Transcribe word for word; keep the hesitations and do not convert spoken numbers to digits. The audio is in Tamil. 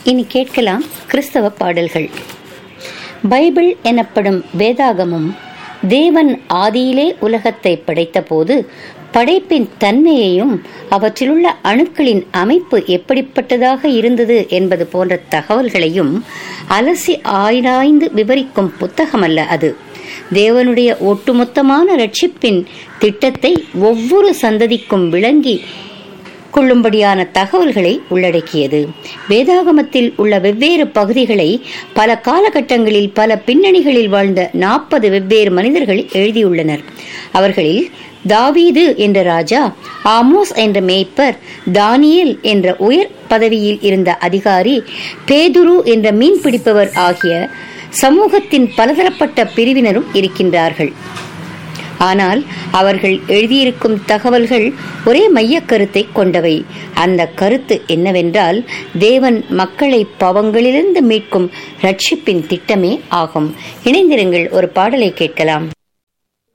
இனி கேட்கலாம் கிறிஸ்தவ பாடல்கள். பைபிள் எனப்படும் வேதாகமம் தேவன் ஆதியிலே உலகத்தை படைத்த போது படைப்பின் தன்மையையும் அவற்றிலுள்ள அணுக்களின் அமைப்பு எப்படிப்பட்டதாக இருந்தது என்பது போன்ற தகவல்களையும் அலசி ஆராய்ந்து விவரிக்கும் புத்தகமல்ல அது. தேவனுடைய ஒட்டுமொத்தமான ரட்சிப்பின் திட்டத்தை ஒவ்வொரு சந்ததிக்கும் விளங்கி கொள்ளும்படியான தகவல்களை உள்ளடக்கியது. வேதாகமத்தில் உள்ள வெவ்வேறு பகுதிகளை பல காலகட்டங்களில் பல பின்னணிகளில் வாழ்ந்த நாற்பது வெவ்வேறு மனிதர்கள் எழுதியுள்ளனர். அவர்களில் தாவீது என்ற ராஜா, ஆமோஸ் என்ற மேய்ப்பர், தானியேல் என்ற உயர் பதவியில் இருந்த அதிகாரி, பேதுரு என்ற மீன் பிடிப்பவர் ஆகிய சமூகத்தின் பலதரப்பட்ட பிரிவினரும் இருக்கின்றார்கள். ஆனால் அவர்கள் எழுதியிருக்கும் தகவல்கள் ஒரே மைய கருத்தை கொண்டவை. அந்த கருத்து என்னவென்றால், தேவன் மக்களை பாவங்களிலிருந்து மீட்கும் ரட்சிப்பின் திட்டமே ஆகும். இணைந்திருங்கள், ஒரு பாடலை கேட்கலாம்.